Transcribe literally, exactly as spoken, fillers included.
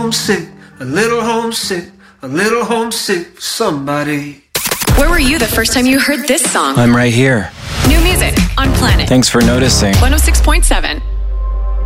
homesick, a little homesick, a little homesick for somebody. Where were you the first time you heard this song? I'm right here. New music on Planet. Thanks for noticing. one oh six point seven.